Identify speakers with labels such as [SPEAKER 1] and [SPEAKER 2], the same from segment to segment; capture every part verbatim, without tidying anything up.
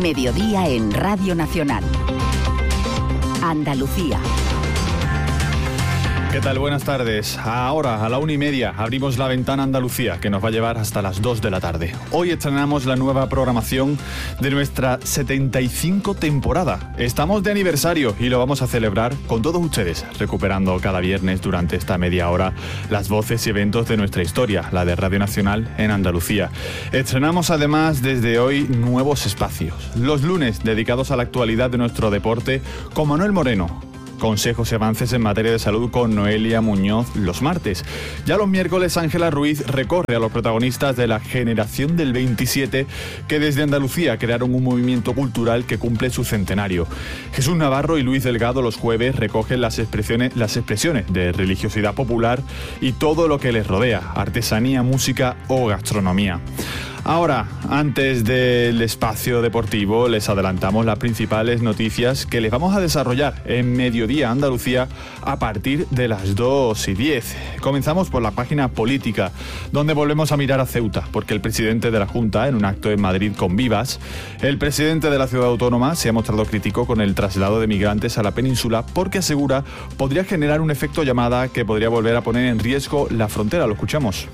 [SPEAKER 1] Mediodía en Radio Nacional. Andalucía.
[SPEAKER 2] ¿Qué tal? Buenas tardes. Ahora, a la una y media, abrimos la ventana Andalucía, que nos va a llevar hasta las dos de la tarde. Hoy estrenamos la nueva programación de nuestra setenta y cinco temporada. Estamos de aniversario y lo vamos a celebrar con todos ustedes, recuperando cada viernes durante esta media hora las voces y eventos de nuestra historia, la de Radio Nacional en Andalucía. Estrenamos además desde hoy nuevos espacios. Los lunes, dedicados a la actualidad de nuestro deporte, con Manuel Moreno. Consejos y avances en materia de salud con Noelia Muñoz los martes. Ya los miércoles, Ángela Ruiz recorre a los protagonistas de la generación del veintisiete que desde Andalucía crearon un movimiento cultural que cumple su centenario. Jesús Navarro y Luis Delgado los jueves recogen las expresiones, las expresiones de religiosidad popular y todo lo que les rodea, artesanía, música o gastronomía. Ahora, antes del espacio deportivo, les adelantamos las principales noticias que les vamos a desarrollar en Mediodía Andalucía a partir de las dos y diez. Comenzamos por la página política, donde volvemos a mirar a Ceuta, porque el presidente de la Junta, en un acto en Madrid con Vivas, el presidente de la ciudad autónoma se ha mostrado crítico con el traslado de migrantes a la península, porque asegura podría generar un efecto llamada que podría volver a poner en riesgo la frontera. Lo escuchamos.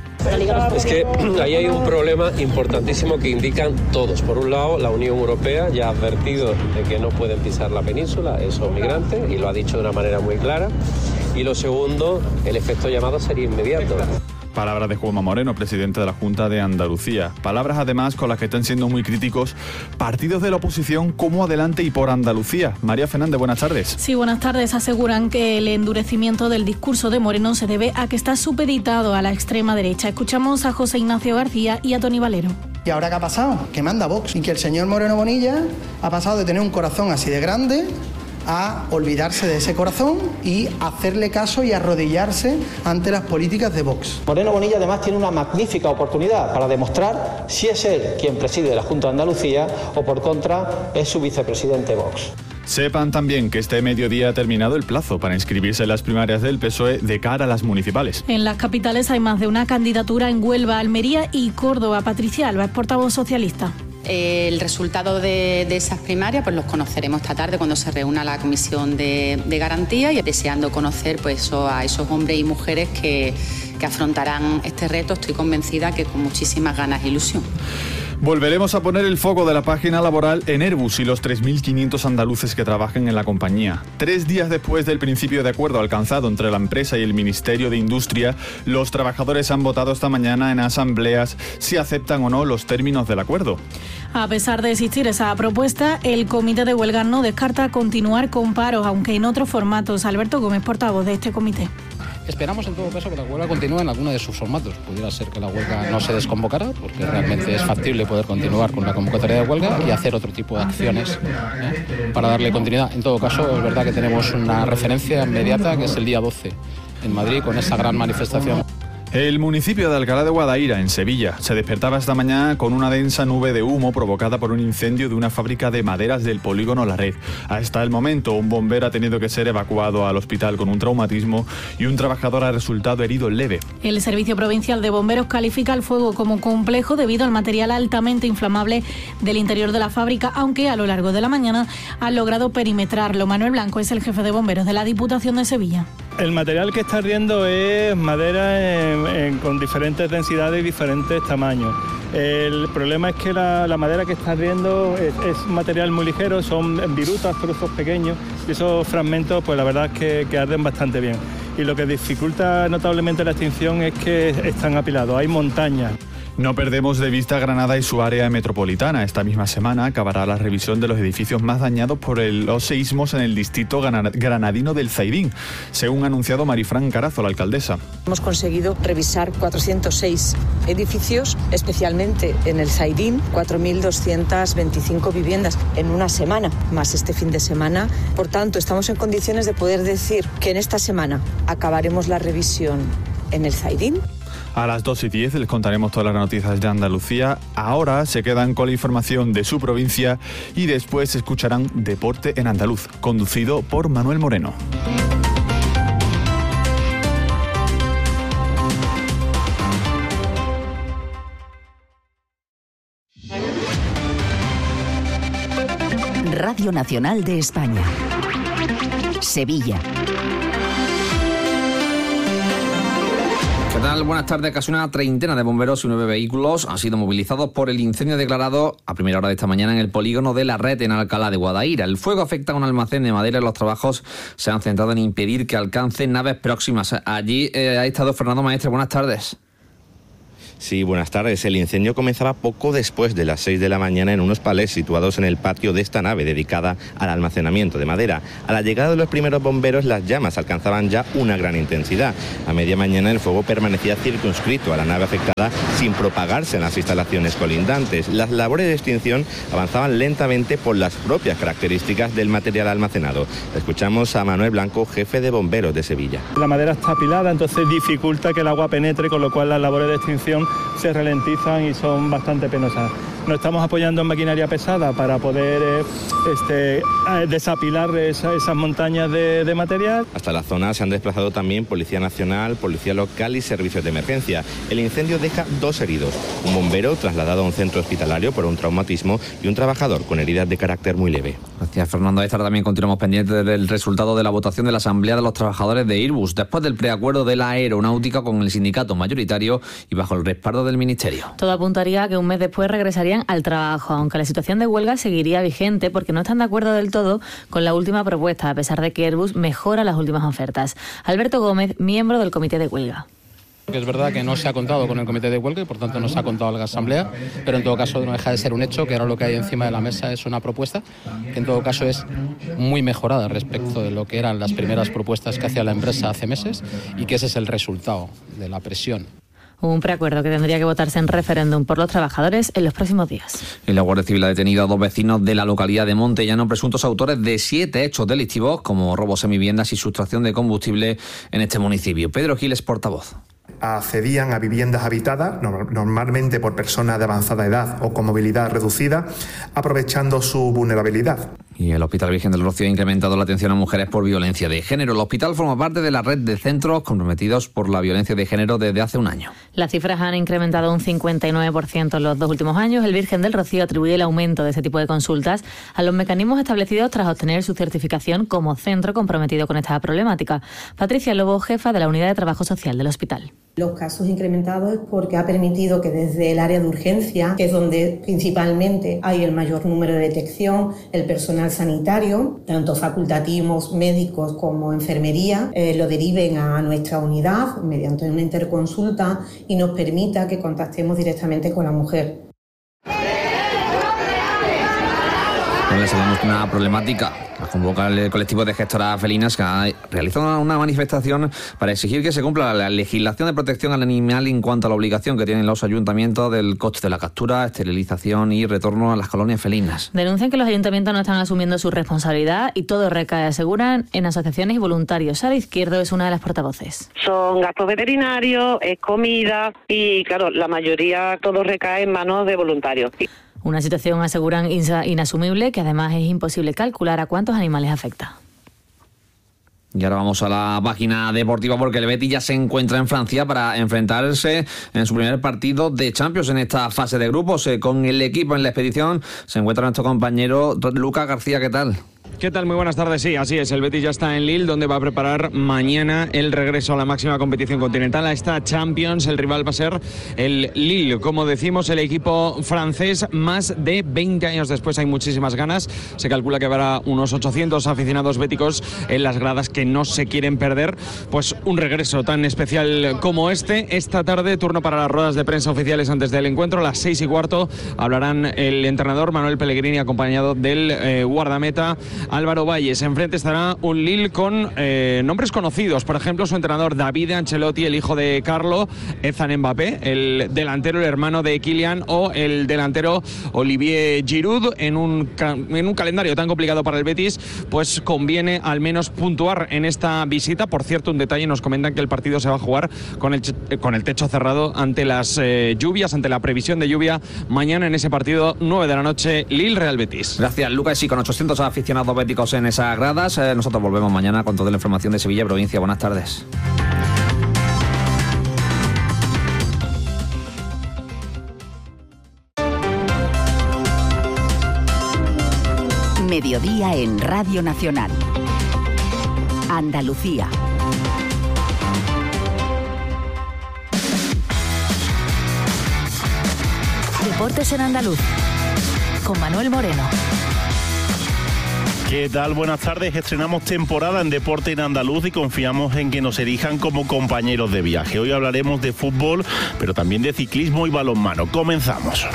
[SPEAKER 3] Es que ahí hay un problema importantísimo que indican todos. Por un lado, la Unión Europea ya ha advertido de que no pueden pisar la península esos migrantes y lo ha dicho de una manera muy clara. Y lo segundo, el efecto llamado sería inmediato.
[SPEAKER 2] Palabras de Juanma Moreno, presidente de la Junta de Andalucía. Palabras además con las que están siendo muy críticos partidos de la oposición como Adelante y Por Andalucía. María Fernández, buenas tardes.
[SPEAKER 4] Sí, buenas tardes. Aseguran que el endurecimiento del discurso de Moreno se debe a que está supeditado a la extrema derecha. Escuchamos a José Ignacio García y a Tony Valero.
[SPEAKER 5] ¿Y ahora qué ha pasado? Que manda Vox y que el señor Moreno Bonilla ha pasado de tener un corazón así de grande a olvidarse de ese corazón y hacerle caso y arrodillarse ante las políticas de Vox.
[SPEAKER 6] Moreno Bonilla además tiene una magnífica oportunidad para demostrar si es él quien preside la Junta de Andalucía o por contra es su vicepresidente Vox.
[SPEAKER 2] Sepan también que este mediodía ha terminado el plazo para inscribirse en las primarias del P S O E de cara a las municipales.
[SPEAKER 4] En las capitales hay más de una candidatura en Huelva, Almería y Córdoba. Patricia Alba es portavoz socialista.
[SPEAKER 7] El resultado de, de esas primarias pues los conoceremos esta tarde cuando se reúna la comisión de, de garantía y deseando conocer pues a esos hombres y mujeres que, que afrontarán este reto. Estoy convencida que con muchísimas ganas e ilusión.
[SPEAKER 2] Volveremos a poner el foco de la página laboral en Airbus y los tres mil quinientos andaluces que trabajan en la compañía. Tres días después del principio de acuerdo alcanzado entre la empresa y el Ministerio de Industria, los trabajadores han votado esta mañana en asambleas si aceptan o no los términos del acuerdo.
[SPEAKER 4] A pesar de existir esa propuesta, el comité de huelga no descarta continuar con paros, aunque en otros formatos. Alberto Gómez, portavoz de este comité.
[SPEAKER 8] Esperamos en todo caso que la huelga continúe en alguno de sus formatos. Pudiera ser que la huelga no se desconvocara, porque realmente es factible poder continuar con la convocatoria de huelga y hacer otro tipo de acciones ¿eh? para darle continuidad. En todo caso, es verdad que tenemos una referencia inmediata, que es el día doce en Madrid, con esa gran manifestación.
[SPEAKER 2] El municipio de Alcalá de Guadaira, en Sevilla, se despertaba esta mañana con una densa nube de humo provocada por un incendio de una fábrica de maderas del polígono La Red. Hasta el momento, un bombero ha tenido que ser evacuado al hospital con un traumatismo y un trabajador ha resultado herido leve.
[SPEAKER 4] El Servicio Provincial de Bomberos califica el fuego como complejo debido al material altamente inflamable del interior de la fábrica, aunque a lo largo de la mañana han logrado perimetrarlo. Manuel Blanco es el jefe de bomberos de la Diputación de Sevilla.
[SPEAKER 9] El material que está ardiendo es madera en, en, con diferentes densidades y diferentes tamaños. El problema es que la, la madera que está ardiendo es, es material muy ligero, son virutas, trozos pequeños, y esos fragmentos pues la verdad es que, que arden bastante bien. Y lo que dificulta notablemente la extinción es que están apilados, hay montañas.
[SPEAKER 2] No perdemos de vista Granada y su área metropolitana. Esta misma semana acabará la revisión de los edificios más dañados por el, los seísmos en el distrito granadino del Zaidín, según ha anunciado Marifran Carazo, la alcaldesa.
[SPEAKER 10] Hemos conseguido revisar cuatrocientos seis edificios, especialmente en el Zaidín, cuatro mil doscientas veinticinco viviendas en una semana, más este fin de semana. Por tanto, estamos en condiciones de poder decir que en esta semana acabaremos la revisión en el Zaidín.
[SPEAKER 2] A las dos y diez les contaremos todas las noticias de Andalucía. Ahora se quedan con la información de su provincia y después escucharán Deporte en Andaluz, conducido por Manuel Moreno.
[SPEAKER 1] Radio Nacional de España. Sevilla.
[SPEAKER 11] ¿Qué tal? Buenas tardes. Casi una treintena de bomberos y nueve vehículos han sido movilizados por el incendio declarado a primera hora de esta mañana en el polígono de La Red, en Alcalá de Guadaira. El fuego afecta a un almacén de madera y los trabajos se han centrado en impedir que alcance naves próximas. Allí eh, ha estado Fernando Maestre. Buenas tardes.
[SPEAKER 12] Sí, buenas tardes. El incendio comenzaba poco después de las seis de la mañana en unos palés situados en el patio de esta nave dedicada al almacenamiento de madera. A la llegada de los primeros bomberos, las llamas alcanzaban ya una gran intensidad. A media mañana el fuego permanecía circunscrito a la nave afectada sin propagarse en las instalaciones colindantes. Las labores de extinción avanzaban lentamente por las propias características del material almacenado. Escuchamos a Manuel Blanco, jefe de bomberos de Sevilla.
[SPEAKER 9] La madera está apilada, entonces dificulta que el agua penetre, con lo cual las labores de extinción se ralentizan y son bastante penosas. Nos estamos apoyando en maquinaria pesada para poder eh, este, eh, desapilar esa, esas montañas de, de material.
[SPEAKER 12] Hasta la zona se han desplazado también Policía Nacional, Policía Local y servicios de emergencia. El incendio deja dos heridos, un bombero trasladado a un centro hospitalario por un traumatismo y un trabajador con heridas de carácter muy leve.
[SPEAKER 11] Gracias, Fernando. Esta tarde también continuamos pendientes del resultado de la votación de la Asamblea de los Trabajadores de Airbus, después del preacuerdo de la aeronáutica con el sindicato mayoritario y bajo el respaldo del Ministerio.
[SPEAKER 13] Todo apuntaría a que un mes después regresarían al trabajo, aunque la situación de huelga seguiría vigente porque no están de acuerdo del todo con la última propuesta, a pesar de que Airbus mejora las últimas ofertas. Alberto Gómez, miembro del comité de huelga.
[SPEAKER 8] Es verdad que no se ha contado con el comité de huelga y por tanto no se ha contado a la Asamblea, pero en todo caso no deja de ser un hecho que ahora lo que hay encima de la mesa es una propuesta que en todo caso es muy mejorada respecto de lo que eran las primeras propuestas que hacía la empresa hace meses y que ese es el resultado de la presión.
[SPEAKER 13] Un preacuerdo que tendría que votarse en referéndum por los trabajadores en los próximos días.
[SPEAKER 11] Y la Guardia Civil ha detenido a dos vecinos de la localidad de Montellano, presuntos autores de siete hechos delictivos como robos semiviviendas y sustracción de combustible en este municipio. Pedro Giles, portavoz.
[SPEAKER 14] Accedían a viviendas habitadas, normalmente por personas de avanzada edad o con movilidad reducida, aprovechando su vulnerabilidad.
[SPEAKER 11] Y el Hospital Virgen del Rocío ha incrementado la atención a mujeres por violencia de género. El hospital forma parte de la red de centros comprometidos por la violencia de género desde hace un año.
[SPEAKER 13] Las cifras han incrementado un cincuenta y nueve por ciento en los dos últimos años. El Virgen del Rocío atribuye el aumento de este tipo de consultas a los mecanismos establecidos tras obtener su certificación como centro comprometido con esta problemática. Patricia Lobo, jefa de la Unidad de Trabajo Social del hospital.
[SPEAKER 15] Los casos incrementados es porque ha permitido que desde el área de urgencia, que es donde principalmente hay el mayor número de detección, el personal sanitario, tanto facultativos, médicos como enfermería, eh, lo deriven a nuestra unidad mediante una interconsulta y nos permita que contactemos directamente con la mujer.
[SPEAKER 11] Les hablamos de una problemática. La convoca el colectivo de gestoras felinas que ha realizado una manifestación para exigir que se cumpla la legislación de protección al animal en cuanto a la obligación que tienen los ayuntamientos del coste de la captura, esterilización y retorno a las colonias felinas.
[SPEAKER 13] Denuncian que los ayuntamientos no están asumiendo su responsabilidad y todo recae, aseguran, en asociaciones y voluntarios. Sara Izquierdo es una de las portavoces.
[SPEAKER 16] Son gastos veterinarios, es comida y, claro, la mayoría todo recae en manos de voluntarios.
[SPEAKER 13] Una situación, aseguran, inasumible, que además es imposible calcular a cuántos animales afecta.
[SPEAKER 11] Y ahora vamos a la página deportiva porque el Betis ya se encuentra en Francia para enfrentarse en su primer partido de Champions en esta fase de grupos. Con el equipo en la expedición se encuentra nuestro compañero Lucas García. ¿Qué tal?
[SPEAKER 17] ¿Qué tal? Muy buenas tardes. Sí, así es. El Betis ya está en Lille, donde va a preparar mañana el regreso a la máxima competición continental, a esta Champions. El rival va a ser el Lille. Como decimos, el equipo francés, más de veinte años después, hay muchísimas ganas. Se calcula que habrá unos ochocientos aficionados béticos en las gradas que no se quieren perder pues un regreso tan especial como este. Esta tarde, turno para las ruedas de prensa oficiales antes del encuentro. A las seis y cuarto hablarán el entrenador Manuel Pellegrini, acompañado del eh, guardameta Álvaro Valles. Enfrente estará un Lille con eh, nombres conocidos, por ejemplo su entrenador David Ancelotti, el hijo de Carlo, Ethan Mbappé, el delantero, el hermano de Kylian, o el delantero Olivier Giroud. En un, en un calendario tan complicado para el Betis, pues conviene al menos puntuar en esta visita. Por cierto, un detalle, nos comentan que el partido se va a jugar con el, con el techo cerrado ante las eh, lluvias, ante la previsión de lluvia mañana en ese partido, nueve de la noche, Lille-Real Betis.
[SPEAKER 11] Gracias, Lucas. Y con ochocientos aficionados béticos en esas gradas, eh, nosotros volvemos mañana con toda la información de Sevilla y provincia. Buenas tardes.
[SPEAKER 1] Mediodía en Radio Nacional. Andalucía. Deportes en Andaluz, con Manuel Moreno.
[SPEAKER 18] ¿Qué tal? Buenas tardes. Estrenamos temporada en Deporte en Andaluz y confiamos en que nos elijan como compañeros de viaje. Hoy hablaremos de fútbol, pero también de ciclismo y balonmano. Comenzamos.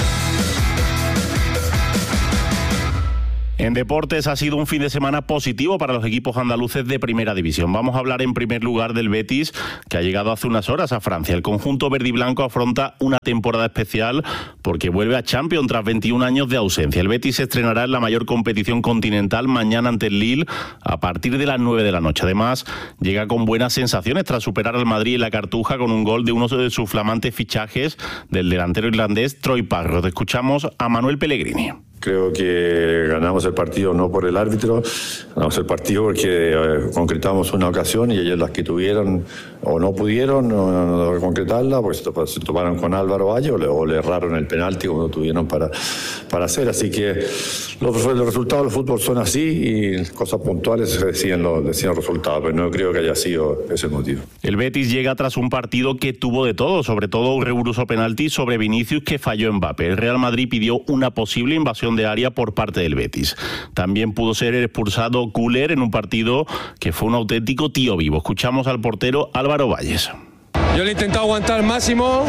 [SPEAKER 18] En deportes ha sido un fin de semana positivo para los equipos andaluces de Primera División. Vamos a hablar en primer lugar del Betis, que ha llegado hace unas horas a Francia. El conjunto verde y blanco afronta una temporada especial porque vuelve a Champions tras veintiún años de ausencia. El Betis se estrenará en la mayor competición continental mañana ante el Lille a partir de las nueve de la noche. Además, llega con buenas sensaciones tras superar al Madrid en la Cartuja con un gol de uno de sus flamantes fichajes, del delantero irlandés Troy Parrott. Escuchamos a Manuel Pellegrini.
[SPEAKER 19] Creo que ganamos el partido no por el árbitro, ganamos el partido porque eh, concretamos una ocasión y ellos las que tuvieron o no pudieron no, no concretarla, porque se, se toparon con Álvaro Valle o le, o le erraron el penalti como tuvieron para, para hacer. Así que los, los resultados del fútbol son así y cosas puntuales deciden los, deciden los resultados, pero no creo que haya sido ese el motivo.
[SPEAKER 18] El Betis llega tras un partido que tuvo de todo, sobre todo un riguroso penalti sobre Vinicius que falló Mbappé. El Real Madrid pidió una posible invasión de área por parte del Betis. También pudo ser expulsado Güler en un partido que fue un auténtico tío vivo. Escuchamos al portero Álvaro Valles.
[SPEAKER 20] Yo le he intentado aguantar al máximo.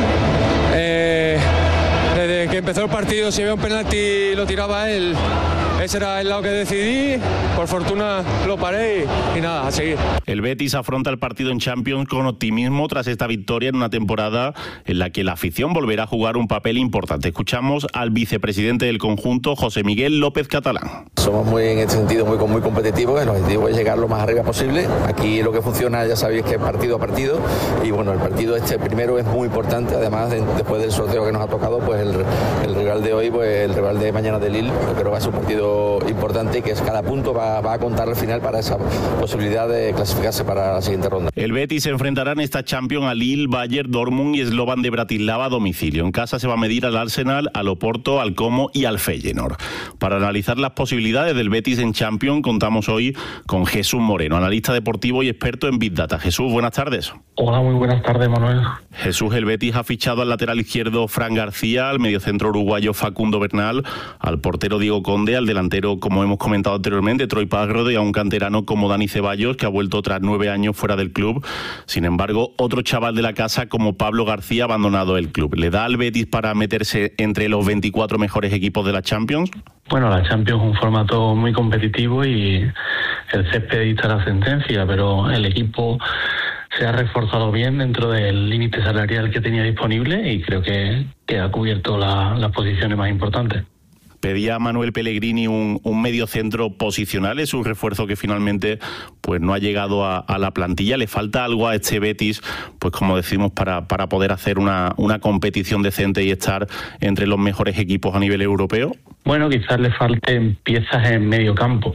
[SPEAKER 20] Eh, desde que empezó el partido, si había un penalti lo tiraba él. Ese era el lado que decidí, por fortuna lo paré y, y nada, a seguir.
[SPEAKER 18] El Betis afronta el partido en Champions con optimismo tras esta victoria en una temporada en la que la afición volverá a jugar un papel importante. Escuchamos al vicepresidente del conjunto, José Miguel López Catalán.
[SPEAKER 21] Somos muy, en este sentido, muy, muy competitivos. El objetivo es llegar lo más arriba posible. Aquí lo que funciona, ya sabéis, que es partido a partido. Y bueno, el partido este primero es muy importante. Además, de, después del sorteo que nos ha tocado, pues el, el rival de hoy, pues el rival de mañana de Lille, yo creo que va a ser un partido importante y que es cada punto va, va a contar al final para esa posibilidad de clasificarse para la siguiente ronda.
[SPEAKER 18] El Betis se enfrentará en esta Champions a Lille, Bayern, Dortmund y Slovan de Bratislava a domicilio. En casa se va a medir al Arsenal, al Oporto, al Como y al Feyenoord. Para analizar las posibilidades del Betis en Champions contamos hoy con Jesús Moreno, analista deportivo y experto en Big Data. Jesús, buenas tardes.
[SPEAKER 22] Hola, muy buenas tardes, Manuel.
[SPEAKER 18] Jesús, el Betis ha fichado al lateral izquierdo Fran García, al mediocentro uruguayo Facundo Bernal, al portero Diego Conde, al delantero, como hemos comentado anteriormente, Troy Parrott, y a un canterano como Dani Ceballos, que ha vuelto tras nueve años fuera del club. Sin embargo, otro chaval de la casa como Pablo García ha abandonado el club. ¿Le da al Betis para meterse entre los veinticuatro mejores equipos de la Champions?
[SPEAKER 22] Bueno, la Champions es un formato muy competitivo y el césped dicta la sentencia, pero el equipo se ha reforzado bien dentro del límite salarial que tenía disponible y creo que, que ha cubierto la, las posiciones más importantes.
[SPEAKER 18] Pedía Manuel Pellegrini un, un mediocentro posicional, es un refuerzo que finalmente pues no ha llegado a, a la plantilla. ¿Le falta algo a este Betis, pues como decimos, para, para poder hacer una, una competición decente y estar entre los mejores equipos a nivel europeo?
[SPEAKER 22] Bueno, quizás le falten piezas en medio campo,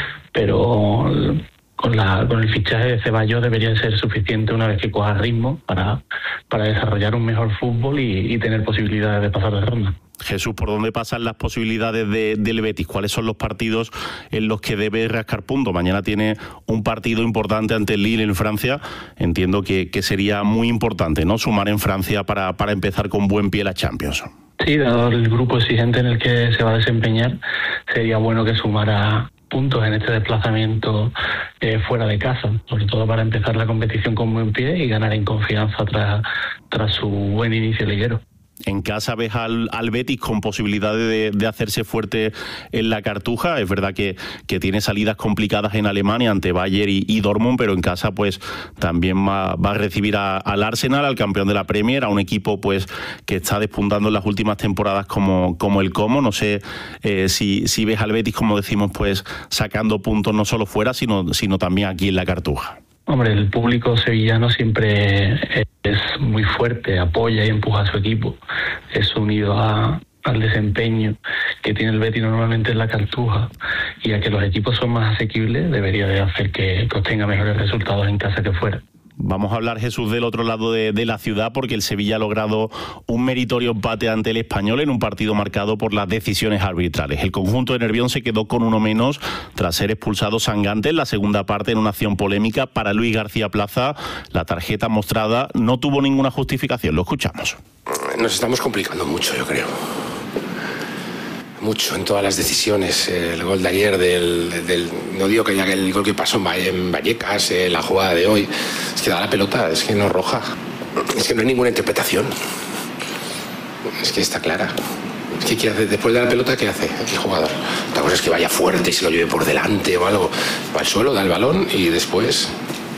[SPEAKER 22] pero con, la, con el fichaje de Ceballos debería ser suficiente una vez que coja ritmo para, para desarrollar un mejor fútbol y, y tener posibilidades de pasar de ronda.
[SPEAKER 18] Jesús, ¿por dónde pasan las posibilidades de, del Betis? ¿Cuáles son los partidos en los que debe rascar puntos? Mañana tiene un partido importante ante el Lille en Francia. Entiendo que, que sería muy importante, ¿no?, sumar en Francia para, para empezar con buen pie la Champions.
[SPEAKER 22] Sí, dado el grupo exigente en el que se va a desempeñar, sería bueno que sumara puntos en este desplazamiento eh, fuera de casa, sobre todo para empezar la competición con buen pie y ganar en confianza tras, tras su buen inicio liguero.
[SPEAKER 18] En casa ves al, al Betis con posibilidades de, de hacerse fuerte en la Cartuja. Es verdad que, que tiene salidas complicadas en Alemania ante Bayern y, y Dortmund, pero en casa pues también va, va a recibir a, al Arsenal, al campeón de la Premier, a un equipo pues que está despuntando en las últimas temporadas como, como el Como. No sé eh, si, si ves al Betis, como decimos, pues sacando puntos no solo fuera, sino, sino también aquí en la Cartuja.
[SPEAKER 22] Hombre, el público sevillano siempre es muy fuerte, apoya y empuja a su equipo. Es unido a, al desempeño que tiene el Betis normalmente en la Cartuja y a que los equipos son más asequibles, debería de hacer que, que obtenga mejores resultados en casa que fuera.
[SPEAKER 18] Vamos a hablar, Jesús, del otro lado de, de la ciudad, porque el Sevilla ha logrado un meritorio empate ante el Español en un partido marcado por las decisiones arbitrales. El conjunto de Nervión se quedó con uno menos tras ser expulsado Sangante en la segunda parte en una acción polémica. Para Luis García Plaza, la tarjeta mostrada no tuvo ninguna justificación. Lo escuchamos.
[SPEAKER 3] Nos estamos complicando mucho, yo creo. Mucho en todas las decisiones. El gol de ayer, del, del no digo que ya el gol que pasó en Vallecas, eh, la jugada de hoy, es que da la pelota, es que no es roja, es que no hay ninguna interpretación, es que está clara. Es que ¿qué hace? Después de la pelota, ¿qué hace el jugador? Otra cosa es que vaya fuerte y se lo lleve por delante o algo, va al suelo, da el balón y después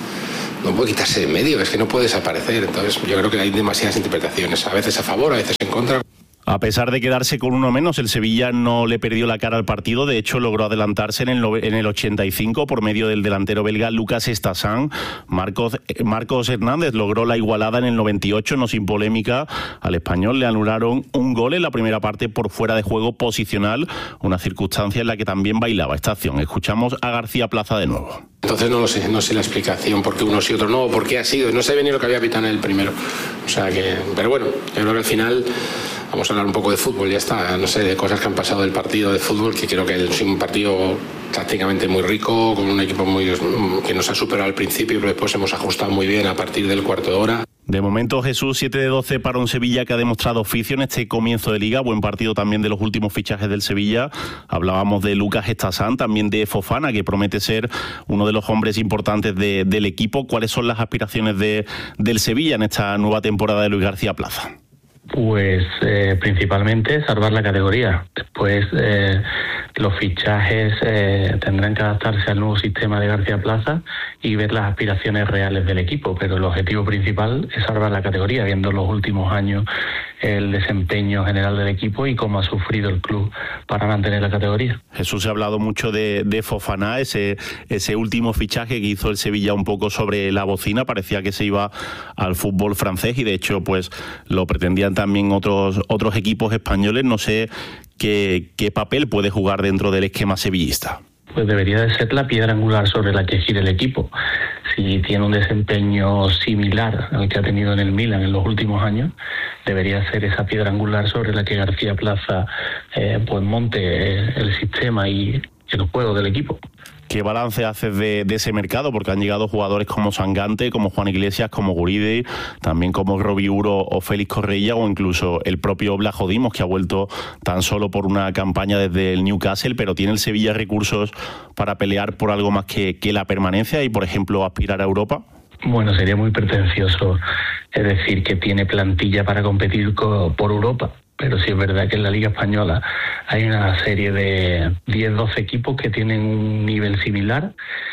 [SPEAKER 3] no puede quitarse de medio, es que no puede desaparecer. Entonces yo creo que hay demasiadas interpretaciones, a veces a favor, a veces en contra.
[SPEAKER 18] A pesar de quedarse con uno menos, el Sevilla no le perdió la cara al partido. De hecho, logró adelantarse en el, en el ochenta y cinco por medio del delantero belga Lucas Estassán. Marcos, Marcos Hernández logró la igualada en el noventa y ocho, no sin polémica. Al Español le anularon un gol en la primera parte por fuera de juego posicional, una circunstancia en la que también bailaba esta acción. Escuchamos a García Plaza de nuevo.
[SPEAKER 3] Entonces no lo sé, no sé la explicación, por qué uno sí, otro no, por qué ha sido. No sé ni lo que había pitado en el primero. O sea que, pero bueno, yo creo que al final vamos a hablar un poco de fútbol, ya está, no sé, de cosas que han pasado del partido de fútbol, que creo que es un partido tácticamente muy rico, con un equipo muy que nos ha superado al principio, pero después hemos ajustado muy bien a partir del cuarto de hora.
[SPEAKER 18] De momento, Jesús, siete de doce para un Sevilla que ha demostrado oficio en este comienzo de Liga. Buen partido también de los últimos fichajes del Sevilla. Hablábamos de Lucas Estassán, también de Fofana, que promete ser uno de los hombres importantes de, del equipo. ¿Cuáles son las aspiraciones de, del Sevilla en esta nueva temporada de Luis García Plaza?
[SPEAKER 22] Pues eh, principalmente salvar la categoría. Después eh, los fichajes eh, tendrán que adaptarse al nuevo sistema de García Plaza y ver las aspiraciones reales del equipo, pero el objetivo principal es salvar la categoría, viendo los últimos años el desempeño general del equipo y cómo ha sufrido el club para mantener la categoría.
[SPEAKER 18] Jesús, se ha hablado mucho de, de Fofana, ese, ese último fichaje que hizo el Sevilla un poco sobre la bocina, parecía que se iba al fútbol francés y de hecho pues lo pretendían también otros, otros equipos españoles. No sé qué, qué papel puede jugar dentro del esquema sevillista.
[SPEAKER 22] Pues debería de ser la piedra angular sobre la que gira el equipo. Si tiene un desempeño similar al que ha tenido en el Milan en los últimos años, debería ser esa piedra angular sobre la que García Plaza eh, pues monte el sistema y el juego del equipo.
[SPEAKER 18] ¿Qué balance haces de, de ese mercado? Porque han llegado jugadores como Sangante, como Juan Iglesias, como Guridi, también como Robiuro o Félix Correia, o incluso el propio Blajo Dimos, que ha vuelto tan solo por una campaña desde el Newcastle, pero ¿tiene el Sevilla recursos para pelear por algo más que, que la permanencia y, por ejemplo, aspirar a Europa?
[SPEAKER 22] Bueno, sería muy pretencioso, es decir, que tiene plantilla para competir co- por Europa. Pero sí es verdad que en la Liga Española hay una serie de diez doce equipos que tienen un nivel similar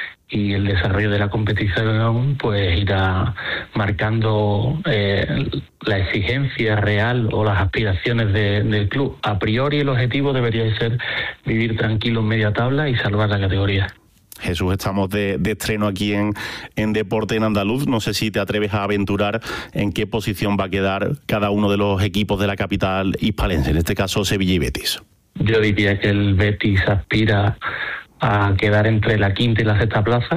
[SPEAKER 22] y el desarrollo de la competición pues irá marcando eh, la exigencia real o las aspiraciones de, del club. A priori el objetivo debería ser vivir tranquilo en media tabla y salvar la categoría.
[SPEAKER 18] Jesús, estamos de, de estreno aquí en, en Deporte en Andaluz. No sé si te atreves a aventurar en qué posición va a quedar cada uno de los equipos de la capital hispalense, en este caso Sevilla y Betis.
[SPEAKER 22] Yo diría que el Betis aspira a quedar entre la quinta y la sexta plaza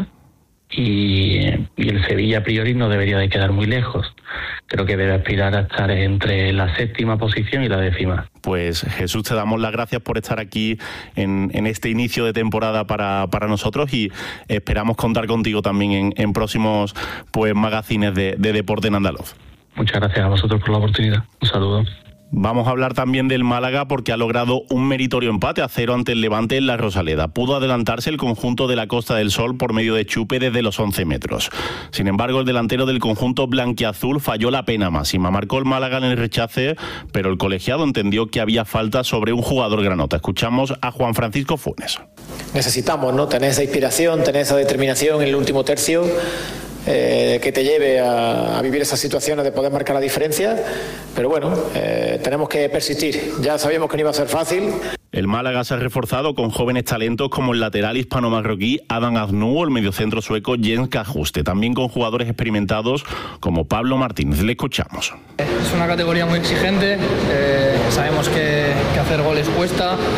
[SPEAKER 22] y, y el Sevilla a priori no debería de quedar muy lejos. Creo que debe aspirar a estar entre la séptima posición y la décima.
[SPEAKER 18] Pues Jesús, te damos las gracias por estar aquí en, en este inicio de temporada para, para nosotros y esperamos contar contigo también en, en próximos pues magazines de, de Deporte en Andaluz.
[SPEAKER 22] Muchas gracias a vosotros por la oportunidad. Un saludo.
[SPEAKER 18] Vamos a hablar también del Málaga porque ha logrado un meritorio empate a cero ante el Levante en la Rosaleda. Pudo adelantarse el conjunto de la Costa del Sol por medio de chupe desde los once metros. Sin embargo, el delantero del conjunto blanquiazul falló la pena máxima. Marcó el Málaga en el rechace, pero el colegiado entendió que había falta sobre un jugador granota. Escuchamos a Juan Francisco Funes.
[SPEAKER 6] Necesitamos, ¿no?, tener esa inspiración, tener esa determinación en el último tercio. Eh, que te lleve a, a vivir esas situaciones de poder marcar la diferencia, pero bueno, eh, tenemos que persistir. Ya sabíamos que no iba a ser fácil.
[SPEAKER 18] El Málaga se ha reforzado con jóvenes talentos como el lateral hispano-marroquí Adam Aznou o el mediocentro sueco Jens Kajuste, también con jugadores experimentados como Pablo Martínez. Le escuchamos.
[SPEAKER 5] Es una categoría muy exigente, eh, sabemos que, que hacer goles cuesta.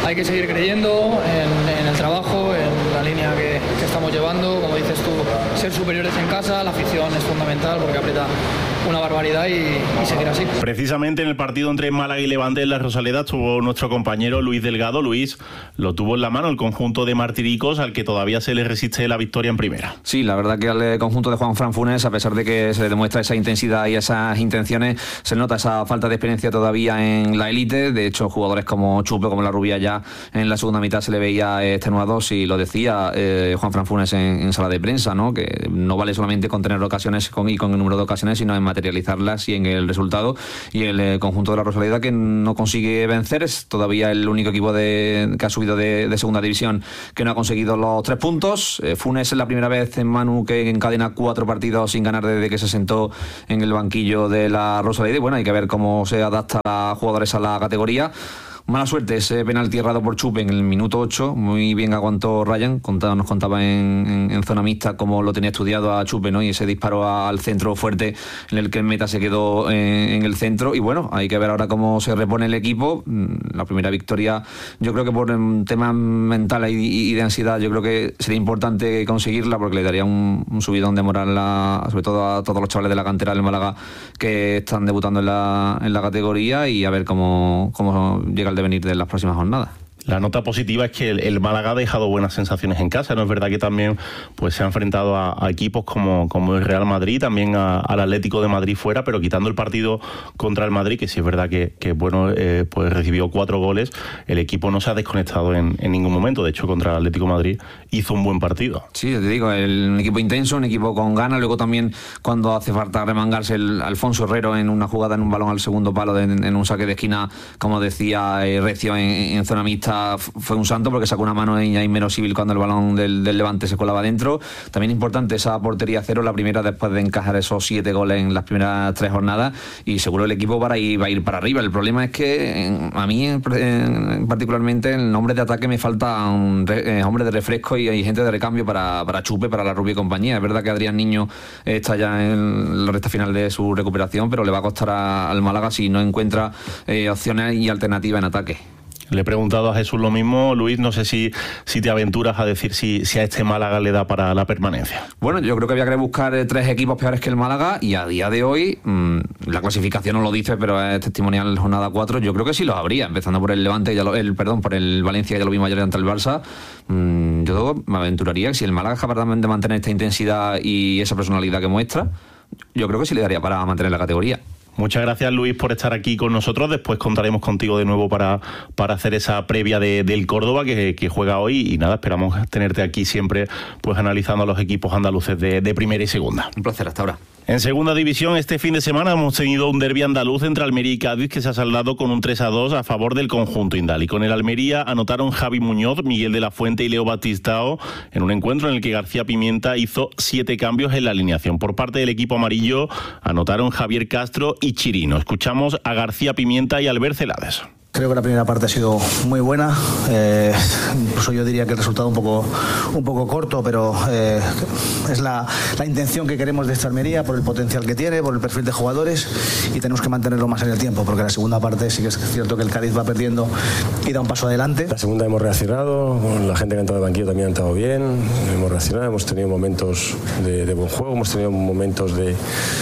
[SPEAKER 5] hay que seguir creyendo en, en el trabajo, en la línea que, que estamos llevando. Como dices tú, ser superiores en casa, la afición es fundamental porque aprieta una barbaridad y, y seguir así.
[SPEAKER 18] Precisamente en el partido entre Málaga y Levante en la Rosaleda estuvo nuestro compañero Luis Delgado. Luis, lo tuvo en la mano el conjunto de Martiricos, al que todavía se le resiste la victoria en primera.
[SPEAKER 11] Sí, la verdad que al conjunto de Juanfran Funes, a pesar de que se le demuestra esa intensidad y esas intenciones, se nota esa falta de experiencia todavía en la élite. De hecho, jugadores como Chupe, como la Rubia, ya en la segunda mitad se le veía extenuados, y lo decía eh, Juanfran Funes en, en sala de prensa, ¿no? Que no vale solamente con tener ocasiones con, y con el número de ocasiones, sino en materializarlas y en el resultado. Y el eh, conjunto de la Rosaleda, que no consigue vencer, es todavía el único equipo de, que ha subido de, de segunda división que no ha conseguido los tres puntos. Eh, Funes es la primera vez en Manu que encadena cuatro partidos sin ganar desde que se sentó en el banquillo de la Rosaleda, y bueno, hay que ver cómo se adapta a jugadores a la categoría. Mala suerte ese penalti errado por Chupe en el minuto ocho. Muy bien aguantó Ryan. Contaba, nos contaba en, en, en zona mixta cómo lo tenía estudiado a Chupe, ¿no? Y ese disparo al centro fuerte en el que el meta se quedó en, en el centro. Y bueno, hay que ver ahora cómo se repone el equipo. La primera victoria, yo creo que por un tema mental y, y de ansiedad, yo creo que sería importante conseguirla, porque le daría un, un subidón de moral, a, sobre todo a todos los chavales de la cantera del Málaga que están debutando en la, en la categoría, y a ver cómo, cómo llega el devenir de las próximas jornadas.
[SPEAKER 18] La nota positiva es que el, el Málaga ha dejado buenas sensaciones en casa. No es verdad que también pues se ha enfrentado a, a equipos como, como el Real Madrid, también a, al Atlético de Madrid fuera, pero quitando el partido contra el Madrid, que sí es verdad que, que bueno, eh, pues recibió cuatro goles, el equipo no se ha desconectado en, en ningún momento. De hecho, contra el Atlético de Madrid hizo un buen partido.
[SPEAKER 11] Sí, te digo, el, un equipo intenso, un equipo con ganas. Luego también, cuando hace falta remangarse, el Alfonso Herrero en una jugada, en un balón al segundo palo, de, en, en un saque de esquina, como decía eh, Recio en, en zona mixta, fue un santo, porque sacó una mano en Jaime Civil cuando el balón del, del Levante se colaba dentro. También importante esa portería cero, la primera después de encajar esos siete goles en las primeras tres jornadas, y seguro el equipo para ir, va a ir para arriba. El problema es que a mí en, particularmente en el nombre de ataque me falta un eh, hombre de refresco y hay gente de recambio para, para Chupe, para la Rubia y compañía. Es verdad que Adrián Niño está ya en la recta final de su recuperación, pero le va a costar a, al Málaga si no encuentra eh, opciones y alternativas en ataque.
[SPEAKER 18] Le he preguntado a Jesús lo mismo. Luis, no sé si, si te aventuras a decir si, si a este Málaga le da para la permanencia.
[SPEAKER 11] Bueno, yo creo que había que buscar eh, tres equipos peores que el Málaga, y a día de hoy, mmm, la clasificación no lo dice, pero es testimonial jornada cuatro, yo creo que sí los habría, empezando por el Levante, ya lo, el perdón, por el Valencia, ya lo vimos ayer ante el Barça. Mmm, yo me aventuraría que si el Málaga es capaz de mantener esta intensidad y esa personalidad que muestra, yo creo que sí le daría para mantener la categoría.
[SPEAKER 18] Muchas gracias, Luis, por estar aquí con nosotros. Después contaremos contigo de nuevo para, para hacer esa previa de, del Córdoba que, que juega hoy, y nada, esperamos tenerte aquí siempre pues analizando a los equipos andaluces de, de primera y segunda.
[SPEAKER 11] Un placer, hasta ahora.
[SPEAKER 18] En segunda división, este fin de semana hemos tenido un derbi andaluz entre Almería y Cádiz, que se ha saldado con un tres a dos a favor del conjunto indali. Con el Almería anotaron Javi Muñoz, Miguel de la Fuente y Leo Batistao, en un encuentro en el que García Pimienta hizo siete cambios en la alineación. Por parte del equipo amarillo anotaron Javier Castro y Chirino. Escuchamos a García Pimienta y Albert Celades.
[SPEAKER 7] Creo que la primera parte ha sido muy buena, eh, incluso yo diría que el resultado un poco, un poco corto, pero eh, es la, la intención que queremos de esta Almería, por el potencial que tiene, por el perfil de jugadores, y tenemos que mantenerlo más en el tiempo, porque la segunda parte sí que es cierto que el Cádiz va perdiendo y da un paso adelante.
[SPEAKER 23] La segunda hemos reaccionado, la gente que ha entrado de banquillo también ha entrado bien, hemos reaccionado, hemos tenido momentos de, de buen juego, hemos tenido momentos de,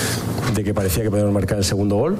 [SPEAKER 23] de que parecía que podíamos marcar el segundo gol,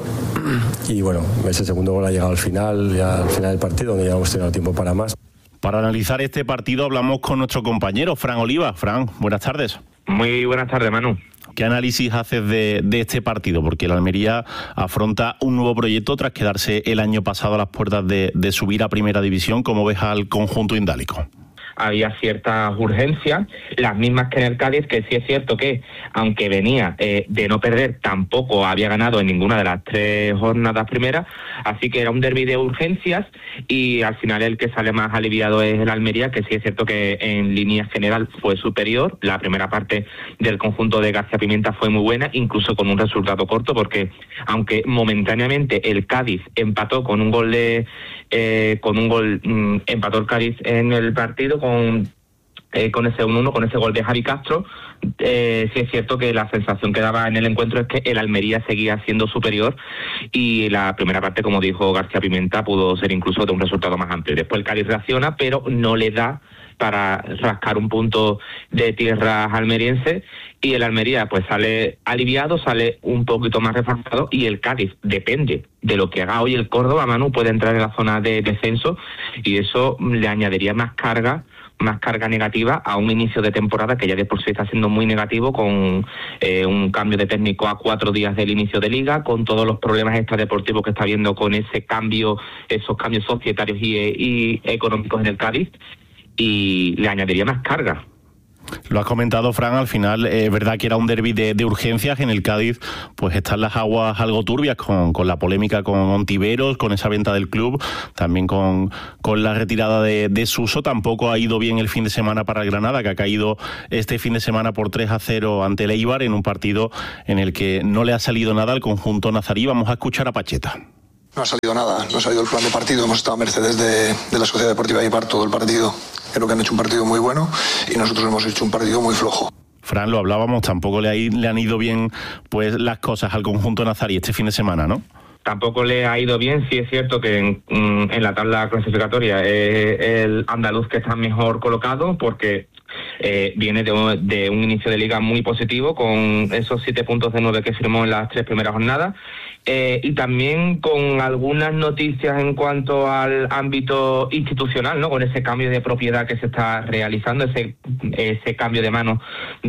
[SPEAKER 23] y bueno, ese segundo gol ha llegado al final, ya al final del partido, donde ya hemos tenido tiempo para más.
[SPEAKER 18] Para analizar este partido hablamos con nuestro compañero Fran Oliva. Fran, buenas tardes.
[SPEAKER 24] Muy buenas tardes, Manu.
[SPEAKER 18] ¿Qué análisis haces de, de este partido? Porque el Almería afronta un nuevo proyecto tras quedarse el año pasado a las puertas de, de subir a Primera División. ¿Cómo ves al conjunto indálico?
[SPEAKER 24] Había ciertas urgencias, las mismas que en el Cádiz, que sí es cierto que, aunque venía eh, de no perder, tampoco había ganado en ninguna de las tres jornadas primeras, así que era un derbi de urgencias, y al final el que sale más aliviado es el Almería, que sí es cierto que en línea general fue superior. La primera parte del conjunto de García Pimienta fue muy buena, incluso con un resultado corto, porque aunque momentáneamente el Cádiz empató con un gol de... Eh, con un gol, mmm, empató el Cádiz en el partido con eh, con ese uno uno, con ese gol de Javi Castro. Eh, sí es cierto que la sensación que daba en el encuentro es que el Almería seguía siendo superior y la primera parte, como dijo García Pimenta, pudo ser incluso de un resultado más amplio. Después el Cádiz reacciona, pero no le da para rascar un punto de tierras almeriense, y el Almería pues sale aliviado, sale un poquito más reforzado, y el Cádiz, depende de lo que haga hoy el Córdoba, Manu, puede entrar en la zona de descenso, y eso le añadiría más carga más carga negativa a un inicio de temporada que ya de por sí está siendo muy negativo, con eh, un cambio de técnico a cuatro días del inicio de liga, con todos los problemas extradeportivos que está haviendo con ese cambio, esos cambios societarios y, y económicos en el Cádiz, y le añadiría más carga.
[SPEAKER 18] Lo has comentado, Fran, al final es eh, verdad que era un derbi de, de urgencias. En el Cádiz pues están las aguas algo turbias con, con la polémica con Ontiveros, con esa venta del club, también con, con la retirada de, de Suso. Tampoco ha ido bien el fin de semana para el Granada, que ha caído este fin de semana por tres a cero ante el Eibar, en un partido en el que no le ha salido nada al conjunto nazarí. Vamos a escuchar a Pacheta.
[SPEAKER 2] No ha salido nada, no ha salido el plan de partido. Hemos estado a mercedes de, de la Sociedad Deportiva Eibar todo el partido. Creo que han hecho un partido muy bueno y nosotros hemos hecho un partido muy flojo.
[SPEAKER 18] Fran, lo hablábamos, tampoco le, ha, le han ido bien pues las cosas al conjunto nazarí este fin de semana, ¿no?
[SPEAKER 24] Tampoco le ha ido bien. Sí es cierto que en, en la tabla clasificatoria es el andaluz que está mejor colocado, porque eh, viene de un, de un inicio de liga muy positivo, con esos siete puntos de nueve que firmó en las tres primeras jornadas. Eh, y también con algunas noticias en cuanto al ámbito institucional, ¿no? Con ese cambio de propiedad que se está realizando, ese ese cambio de manos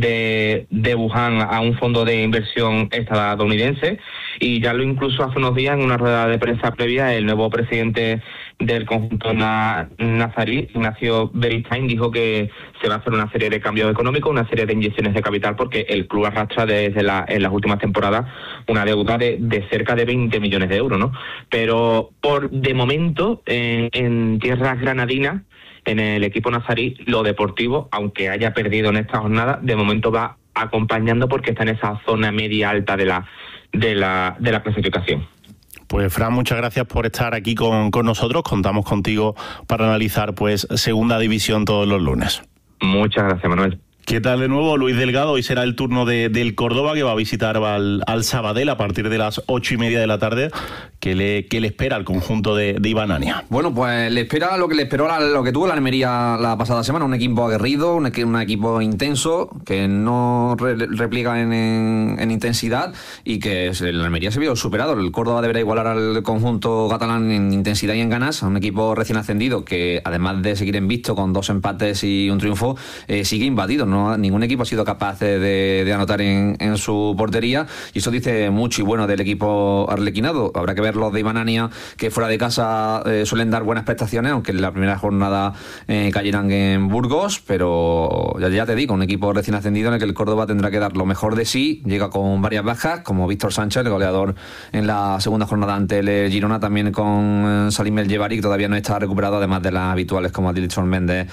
[SPEAKER 24] de, de Wuhan a un fondo de inversión estadounidense. Y ya lo incluso hace unos días en una rueda de prensa previa, el nuevo presidente del conjunto na, nazarí, Ignacio Beristain, dijo que se va a hacer una serie de cambios económicos, una serie de inyecciones de capital, porque el club arrastra desde la, en las últimas temporadas una deuda de, de cerca de veinte millones de euros, ¿no? Pero por de momento, en, en tierras granadinas, en el equipo nazarí, lo deportivo, aunque haya perdido en esta jornada, de momento va acompañando, porque está en esa zona media alta de la de la de la clasificación.
[SPEAKER 18] Pues Fran, muchas gracias por estar aquí con, con nosotros. Contamos contigo para analizar pues segunda división todos los lunes.
[SPEAKER 24] Muchas gracias, Manuel.
[SPEAKER 18] ¿Qué tal de nuevo, Luis Delgado? Hoy será el turno de, del Córdoba, que va a visitar al, al Sabadell a partir de las ocho y media de la tarde. ¿Qué le, qué le espera al conjunto de, de Iván Ania?
[SPEAKER 11] Bueno, pues le espera lo que le esperó la, lo que tuvo la Almería la pasada semana, un equipo aguerrido, un, un equipo intenso, que no re, repliega en, en, en intensidad, y que la Almería se vio superado. El Córdoba deberá igualar al conjunto catalán en intensidad y en ganas, a un equipo recién ascendido que, además de seguir invicto con dos empates y un triunfo, eh, sigue imbatido. No, ningún equipo ha sido capaz de, de anotar en, en su portería, y eso dice mucho y bueno del equipo arlequinado. Habrá que ver los de Iván Ania, que fuera de casa eh, suelen dar buenas prestaciones, aunque en la primera jornada eh, cayeran en Burgos, pero ya, ya te digo, un equipo recién ascendido en el que el Córdoba tendrá que dar lo mejor de sí. Llega con varias bajas, como Víctor Sánchez, el goleador en la segunda jornada ante el Girona, también con eh, Salim El Jebari, que todavía no está recuperado, además de las habituales como Adilson Méndez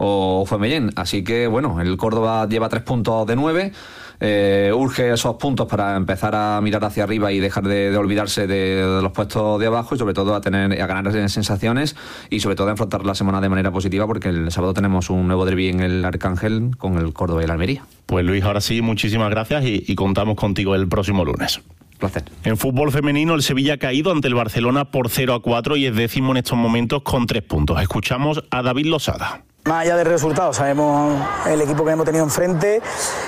[SPEAKER 11] o Femellén. Así que bueno, el Córdoba lleva tres puntos de nueve. Eh, urge esos puntos para empezar a mirar hacia arriba y dejar de, de olvidarse de, de los puestos de abajo, y sobre todo a tener a ganar sensaciones, y sobre todo a enfrentar la semana de manera positiva, porque el sábado tenemos un nuevo derbi en el Arcángel con el Córdoba y el Almería.
[SPEAKER 18] Pues Luis, ahora sí, muchísimas gracias y, y contamos contigo el próximo lunes.
[SPEAKER 11] Placer.
[SPEAKER 18] En fútbol femenino, el Sevilla ha caído ante el Barcelona por cero a cuatro y es décimo en estos momentos con tres puntos. Escuchamos a David Losada.
[SPEAKER 4] Más allá del resultado, sabemos el equipo que hemos tenido enfrente,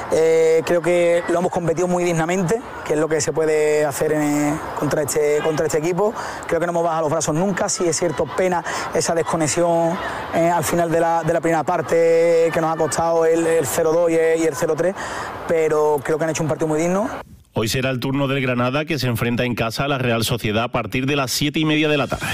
[SPEAKER 4] eh, creo que lo hemos competido muy dignamente, que es lo que se puede hacer en, contra, este, contra este equipo. Creo que no hemos bajado los brazos nunca. Sí es cierto, pena esa desconexión eh, al final de la, de la primera parte, que nos ha costado el, el cero dos y el, y el cero tres, pero creo que han hecho un partido muy digno.
[SPEAKER 18] Hoy será el turno del Granada, que se enfrenta en casa a la Real Sociedad a partir de las siete y media de la tarde.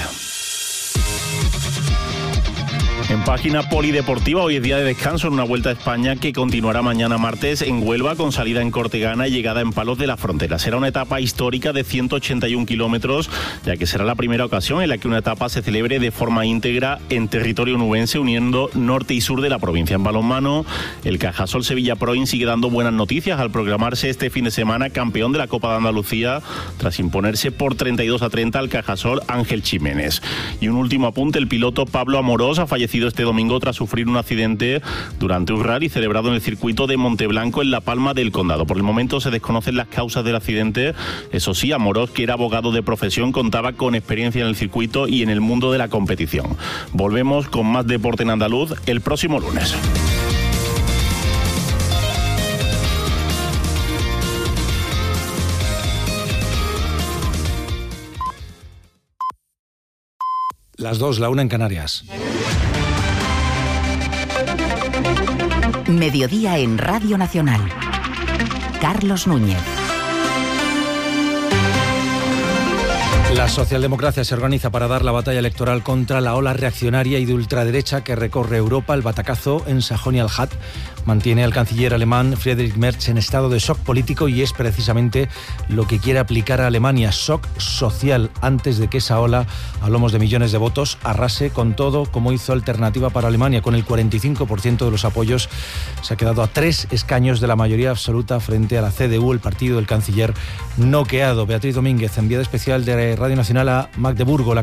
[SPEAKER 18] En página polideportiva, hoy es día de descanso en una Vuelta a España que continuará mañana martes en Huelva, con salida en Cortegana y llegada en Palos de la Frontera. Será una etapa histórica de ciento ochenta y un kilómetros, ya que será la primera ocasión en la que una etapa se celebre de forma íntegra en territorio nubense, uniendo norte y sur de la provincia. En balonmano, el Cajasol Sevilla Proin sigue dando buenas noticias al proclamarse este fin de semana campeón de la Copa de Andalucía, tras imponerse por treinta y dos a treinta al Cajasol Ángel Ximénez. Y un último apunte, el piloto Pablo Amorós ha fallecido fallecido este domingo tras sufrir un accidente durante un rally celebrado en el circuito de Monteblanco en La Palma del Condado. Por el momento se desconocen las causas del accidente. Eso sí, Amorós, que era abogado de profesión, contaba con experiencia en el circuito y en el mundo de la competición. Volvemos con más deporte en andaluz el próximo lunes.
[SPEAKER 8] Las dos, la una en Canarias.
[SPEAKER 9] Mediodía en Radio Nacional. Carlos Núñez.
[SPEAKER 8] La socialdemocracia se organiza para dar la batalla electoral contra la ola reaccionaria y de ultraderecha que recorre Europa. El batacazo en Sajonia-Anhalt mantiene al canciller alemán Friedrich Merz en estado de shock político y es precisamente lo que quiere aplicar a Alemania, shock social, antes de que esa ola, a lomos de millones de votos, arrase con todo, como hizo Alternativa para Alemania. Con el cuarenta y cinco por ciento de los apoyos se ha quedado a tres escaños de la mayoría absoluta frente a la C D U, el partido del canciller noqueado. Beatriz Domínguez, enviada especial de Radio Nacional a Magdeburgo. La